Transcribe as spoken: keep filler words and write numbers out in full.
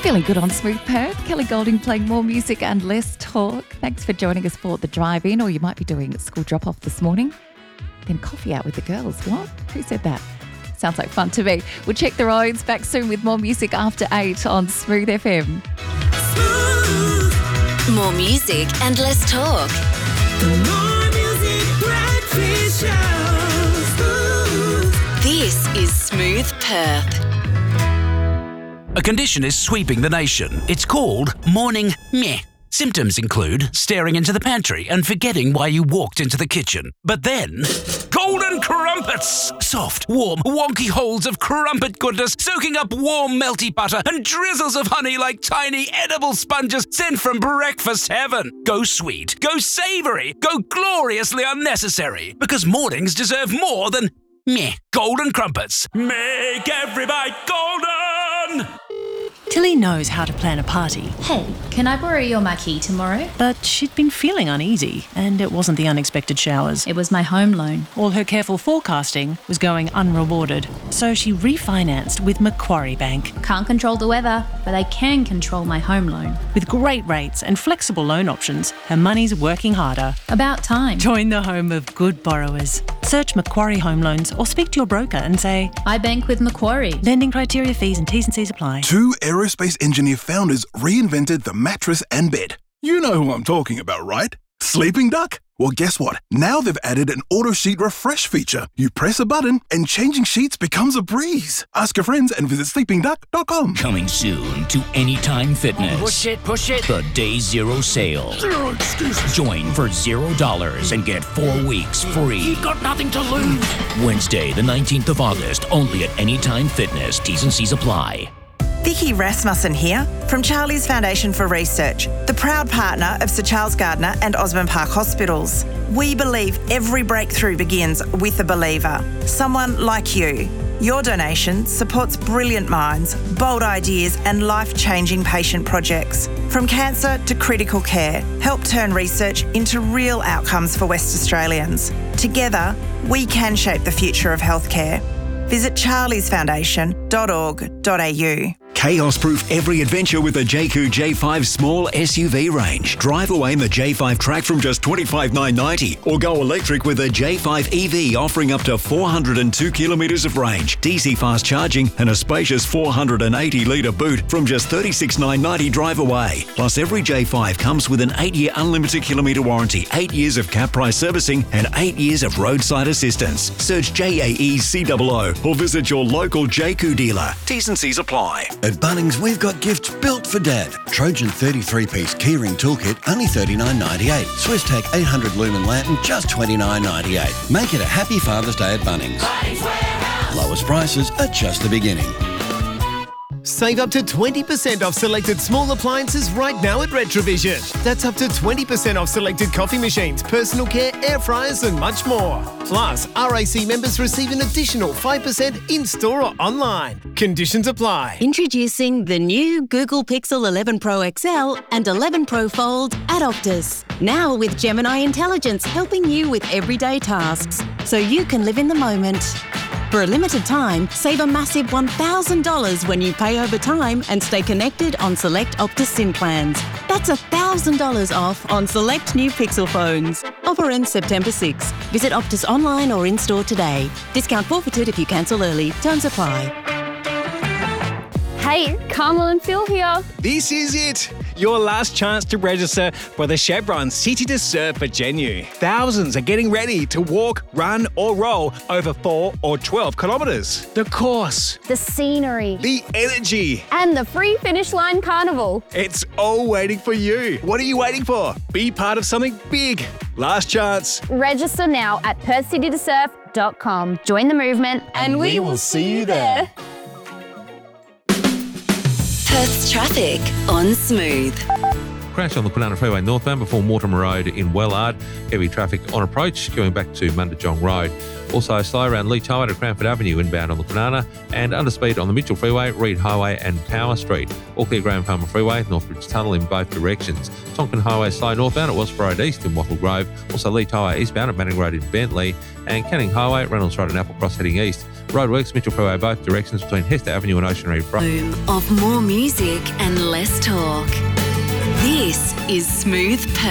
Feeling good on Smooth Perth. Kelly Golding playing more music and less talk. Thanks for joining us for the drive-in, or you might be doing school drop-off this morning. Then coffee out with the girls. What? Who said that? Sounds like fun to me. We'll check the roads. Back soon with more music after eight on Smooth F M. Smooth. More music and less talk. The More Music Breakfast Show. Smooth. This is Smooth Perth. A condition is sweeping the nation. It's called morning meh. Symptoms include staring into the pantry and forgetting why you walked into the kitchen. But then, golden crumpets! Soft, warm, wonky holes of crumpet goodness soaking up warm, melty butter and drizzles of honey like tiny edible sponges sent from breakfast heaven. Go sweet, go savoury, go gloriously unnecessary. Because mornings deserve more than meh. Golden crumpets. Make every bite golden! Tilly knows how to plan a party. Hey, can I borrow your marquee tomorrow? But she'd been feeling uneasy, and it wasn't the unexpected showers. It was my home loan. All her careful forecasting was going unrewarded, so she refinanced with Macquarie Bank. Can't control the weather, but I can control my home loan. With great rates and flexible loan options, her money's working harder. About time. Join the home of good borrowers. Search Macquarie Home Loans or speak to your broker and say, I bank with Macquarie. Lending criteria, fees and T's and C's apply. Two aerospace engineer founders reinvented the mattress and bed. You know who I'm talking about, right? Sleeping Duck? Well, guess what? Now they've added an auto sheet refresh feature. You press a button and changing sheets becomes a breeze. Ask your friends and visit sleeping duck dot com. Coming soon to Anytime Fitness. Push it, push it. The Day Zero Sale. Zero excuses. Join for zero dollars and get four weeks free. You've got nothing to lose. Wednesday, the nineteenth of August, only at Anytime Fitness. T's and C's apply. Vicky Rasmussen here from Charlie's Foundation for Research, the proud partner of Sir Charles Gardner and Osborne Park Hospitals. We believe every breakthrough begins with a believer, someone like you. Your donation supports brilliant minds, bold ideas and life-changing patient projects. From cancer to critical care, help turn research into real outcomes for West Australians. Together, we can shape the future of healthcare. Visit charlies foundation dot org dot a u. Chaos-proof every adventure with the Jayco J five small S U V range. Drive away in the J five Track from just twenty-five thousand nine hundred ninety dollars or go electric with the J five E V offering up to four hundred two kilometres of range, D C fast charging and a spacious four hundred eighty litre boot from just thirty-six thousand nine hundred ninety dollars drive away. Plus every J five comes with an eight year unlimited kilometre warranty, eight years of cap price servicing and eight years of roadside assistance. Search J A E C O O or visit your local Jayco dealer. T's and C's apply. At Bunnings, we've got gifts built for Dad. Trojan thirty-three piece keyring toolkit, only thirty-nine dollars ninety-eight. SwissTech eight hundred lumen lantern, just twenty-nine dollars ninety-eight. Make it a happy Father's Day at Bunnings. Bunnings Warehouse. Lowest prices are just the beginning. Save up to twenty percent off selected small appliances right now at Retrovision. That's up to twenty percent off selected coffee machines, personal care, air fryers and much more. Plus, R A C members receive an additional five percent in-store or online. Conditions apply. Introducing the new Google Pixel eleven Pro X L and eleven Pro Fold at Optus. Now with Gemini Intelligence helping you with everyday tasks, so you can live in the moment. For a limited time, save a massive one thousand dollars when you pay over time and stay connected on select Optus SIM plans. That's one thousand dollars off on select new Pixel phones. Offer ends September sixth. Visit Optus online or in-store today. Discount forfeited if you cancel early. Terms apply. Hey, Carmel and Phil here. This is it. Your last chance to register for the Chevron City to Surf for Genu. Thousands are getting ready to walk, run or roll over four or twelve kilometres. The course, the scenery, the energy and the free finish line carnival. It's all waiting for you. What are you waiting for? Be part of something big. Last chance. Register now at perth city to surf dot com. Join the movement and, and we, we will see you there. Perth's traffic on Smooth. Crash on the Kwinana Freeway northbound before Mortimer Road in Wellard. Heavy traffic on approach going back to Mundajong Road. Also slow around Leach Highway to Cranford Avenue inbound on the Kwinana and underspeed on the Mitchell Freeway, Reed Highway and Power Street. All clear Graham Palmer Freeway, Northbridge Tunnel in both directions. Tonkin Highway slow northbound at Wellsborough Road East in Wattle Grove. Also Leach Highway eastbound at Manning Road in Bentley. And Canning Highway, Reynolds Road and Applecross heading east. Roadworks, Mitchell Freeway, both directions between Hester Avenue and Ocean Reef. Home of more music and less talk. This is Smooth Perth.